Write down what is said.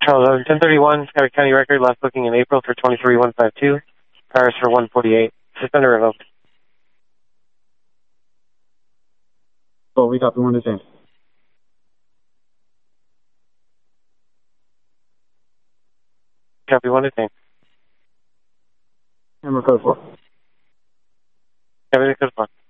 Charles, 1031, Scotty County record, last booking in April for 23152. Paris for 148. Suspended or revoked. Oh, we copy 1 to change. Copy 1 to change. Number code 4. Copy the code 4.